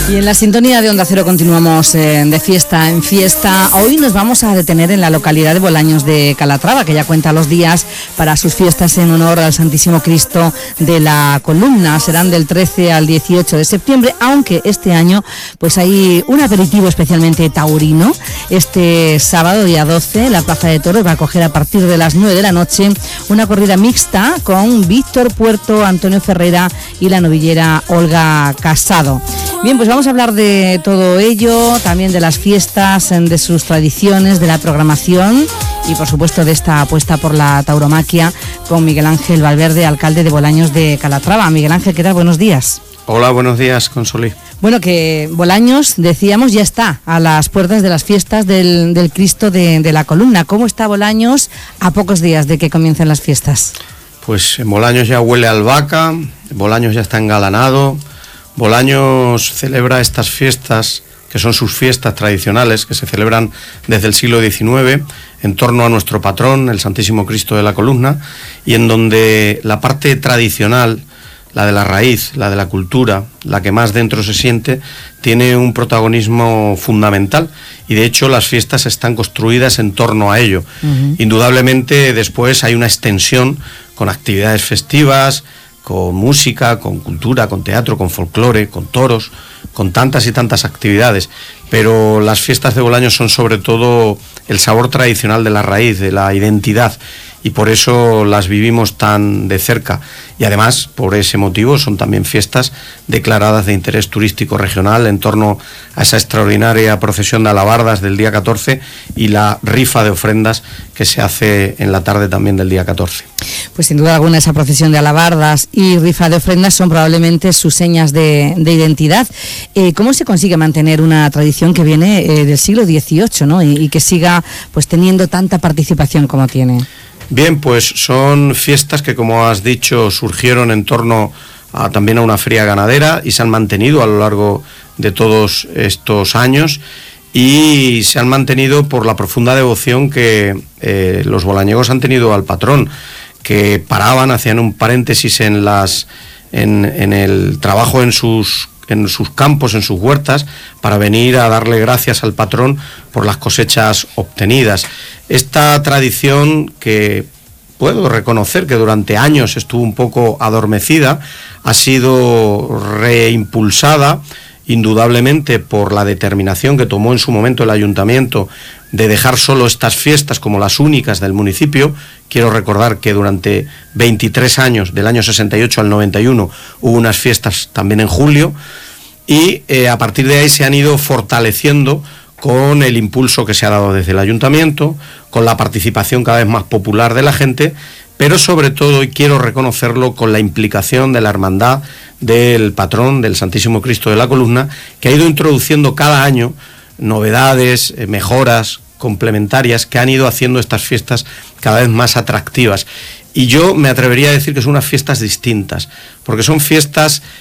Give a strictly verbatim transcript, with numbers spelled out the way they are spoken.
Y en la sintonía de Onda Cero continuamos eh, de fiesta en fiesta. Hoy nos vamos a detener en la localidad de Bolaños de Calatrava, que ya cuenta los días para sus fiestas en honor al Santísimo Cristo de la Columna. Serán del trece al dieciocho de septiembre, aunque este año pues hay un aperitivo especialmente taurino. Este sábado, día doce, la Plaza de Toros va a acoger a partir de las nueve de la noche una corrida mixta con Víctor Puerto, Antonio Ferrera y la novillera Olga Casado. Bien, pues vamos a hablar de todo ello, también de las fiestas, de sus tradiciones, de la programación y por supuesto de esta apuesta por la tauromaquia con Miguel Ángel Valverde, alcalde de Bolaños de Calatrava. Miguel Ángel, ¿qué tal? Buenos días. Hola, buenos días, Consolí. Bueno, que Bolaños, decíamos, ya está a las puertas de las fiestas del, del Cristo de, de la Columna. ¿Cómo está Bolaños a pocos días de que comiencen las fiestas? Pues en Bolaños ya huele a albahaca, Bolaños ya está engalanado. Bolaños celebra estas fiestas, que son sus fiestas tradicionales, que se celebran desde el siglo diecinueve, en torno a nuestro patrón, el Santísimo Cristo de la Columna, y en donde la parte tradicional, la de la raíz, la de la cultura, la que más dentro se siente, tiene un protagonismo fundamental, y de hecho las fiestas están construidas en torno a ello. Uh-huh. Indudablemente después hay una extensión con actividades festivas, con música, con cultura, con teatro, con folclore, con toros, con tantas y tantas actividades, pero las fiestas de Bolaños son sobre todo el sabor tradicional de la raíz, de la identidad, y por eso las vivimos tan de cerca, y además por ese motivo son también fiestas declaradas de interés turístico regional en torno a esa extraordinaria procesión de alabardas del día catorce y la rifa de ofrendas que se hace en la tarde también del día catorce. Pues sin duda alguna esa procesión de alabardas y rifa de ofrendas son probablemente sus señas de, de identidad. Eh, ¿Cómo se consigue mantener una tradición que viene eh, del siglo dieciocho, ¿no? y, y que siga pues teniendo tanta participación como tiene? Bien, pues son fiestas que, como has dicho, surgieron en torno a, también a una feria ganadera y se han mantenido a lo largo de todos estos años, y se han mantenido por la profunda devoción que eh, los bolañegos han tenido al patrón, que paraban, hacían un paréntesis en las en, en el trabajo en sus en sus campos, en sus huertas, para venir a darle gracias al patrón por las cosechas obtenidas. Esta tradición, que puedo reconocer que durante años estuvo un poco adormecida, ha sido reimpulsada indudablemente por la determinación que tomó en su momento el ayuntamiento de dejar solo estas fiestas como las únicas del municipio. Quiero recordar que durante veintitrés años, del año sesenta y ocho al noventa y uno, hubo unas fiestas también en julio, y eh, a partir de ahí se han ido fortaleciendo con el impulso que se ha dado desde el ayuntamiento, con la participación cada vez más popular de la gente, pero sobre todo, y quiero reconocerlo, con la implicación de la hermandad del patrón, del Santísimo Cristo de la Columna, que ha ido introduciendo cada año novedades, eh, mejoras complementarias que han ido haciendo estas fiestas cada vez más atractivas. Y yo me atrevería a decir que son unas fiestas distintas, porque son fiestas